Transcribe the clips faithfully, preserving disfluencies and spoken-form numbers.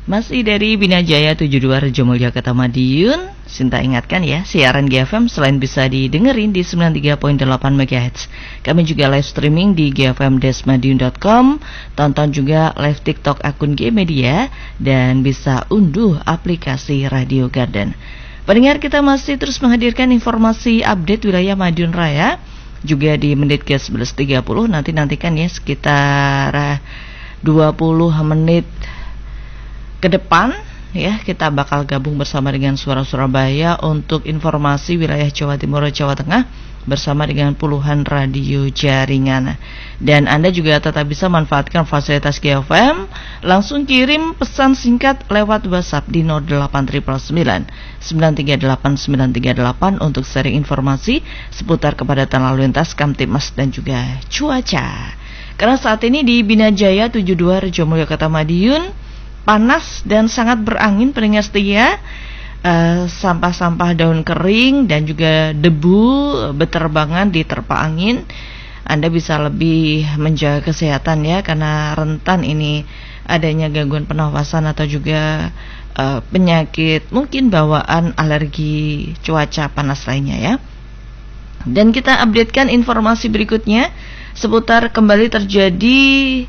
Masih dari Binajaya tujuh puluh dua Rejo Mulya Kota Madiun. Sinta ingatkan ya, siaran G F M selain bisa didengerin di sembilan puluh tiga koma delapan megahertz, kami juga live streaming di g f m dash madiun dot com. Tonton juga live TikTok akun G Media dan bisa unduh aplikasi Radio Garden. Pendengar, kita masih terus menghadirkan informasi update wilayah Madiun Raya juga di menit ke sebelas tiga puluh. Nanti nantikan ya sekitar dua puluh menit ke depan ya, kita bakal gabung bersama dengan Suara Surabaya untuk informasi wilayah Jawa Timur dan Jawa Tengah bersama dengan puluhan radio jaringan. Dan Anda juga tetap bisa manfaatkan fasilitas G F M, langsung kirim pesan singkat lewat WhatsApp di nol delapan sembilan sembilan sembilan tiga delapan sembilan tiga delapan untuk sharing informasi seputar kepadatan lalu lintas, Kamtibmas dan juga cuaca. Karena saat ini di Binajaya tujuh puluh dua Rejo Mulya Kota Madiun panas dan sangat berangin, pendengar setia. Uh, sampah-sampah daun kering dan juga debu beterbangan di terpa angin. Anda bisa lebih menjaga kesehatan ya, karena rentan ini adanya gangguan pernafasan atau juga uh, penyakit mungkin bawaan alergi cuaca panas lainnya ya. Dan kita updatekan informasi berikutnya seputar kembali terjadi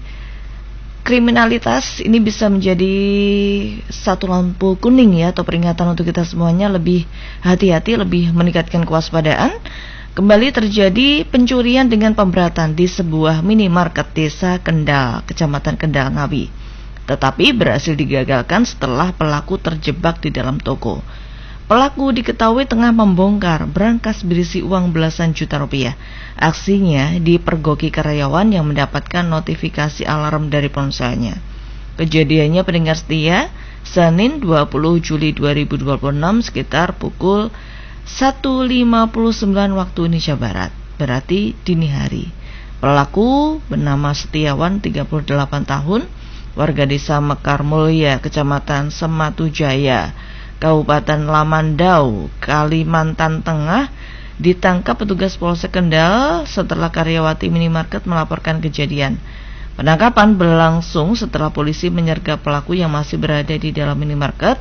kriminalitas. Ini bisa menjadi satu lampu kuning ya, atau peringatan untuk kita semuanya lebih hati-hati, lebih meningkatkan kewaspadaan. Kembali terjadi pencurian dengan pemberatan di sebuah minimarket desa Kendal, Kecamatan Kendal Ngawi. Tetapi berhasil digagalkan setelah pelaku terjebak di dalam toko. Pelaku diketahui tengah membongkar brankas berisi uang belasan juta rupiah. Aksinya dipergoki karyawan yang mendapatkan notifikasi alarm dari ponselnya. Kejadiannya, pendengar setia, Senin dua puluh Juli dua ribu dua puluh enam sekitar pukul satu lima puluh sembilan waktu Indonesia Barat, berarti dini hari. Pelaku bernama Setiawan, tiga puluh delapan tahun, warga desa Mekar Mulya, Kecamatan Sematu Jaya, Kabupaten Lamandau, Kalimantan Tengah, ditangkap petugas Polsek Kendal setelah karyawati minimarket melaporkan kejadian. Penangkapan berlangsung setelah polisi menyergap pelaku yang masih berada di dalam minimarket.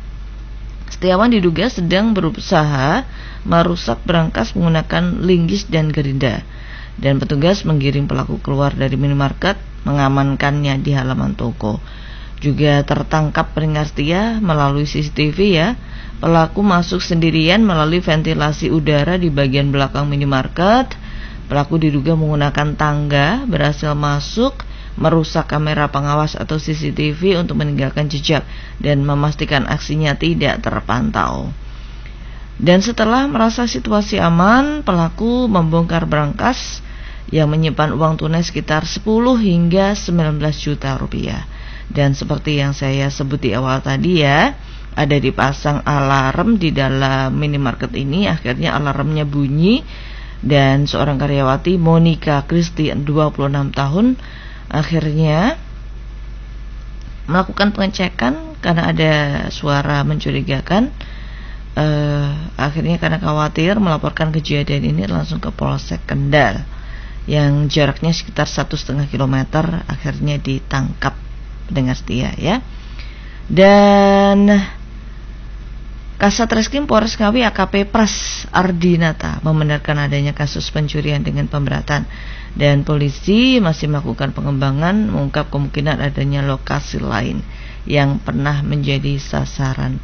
Setiawan diduga sedang berusaha merusak brankas menggunakan linggis dan gerinda, dan petugas menggiring pelaku keluar dari minimarket, mengamankannya di halaman toko. Juga tertangkap pendengar setia melalui C C T V ya. Pelaku masuk sendirian melalui ventilasi udara di bagian belakang minimarket. Pelaku diduga menggunakan tangga berhasil masuk, merusak kamera pengawas atau C C T V untuk meninggalkan jejak dan memastikan aksinya tidak terpantau. Dan setelah merasa situasi aman, pelaku membongkar brankas yang menyimpan uang tunai sekitar sepuluh hingga sembilan belas juta rupiah. Dan seperti yang saya sebut di awal tadi ya, ada dipasang alarm di dalam minimarket ini. Akhirnya alarmnya bunyi dan seorang karyawati, Monica Kristi, dua puluh enam tahun, akhirnya melakukan pengecekan karena ada suara mencurigakan. Uh, akhirnya karena khawatir melaporkan kejadian ini langsung ke Polsek Kendal yang jaraknya sekitar satu setengah kilometer. Akhirnya ditangkap, pendengar setia ya. Dan Kasat Reskrim Polres Ngawi A K P Pras Ardinata membenarkan adanya kasus pencurian dengan pemberatan, dan polisi masih melakukan pengembangan mengungkap kemungkinan adanya lokasi lain yang pernah menjadi sasaran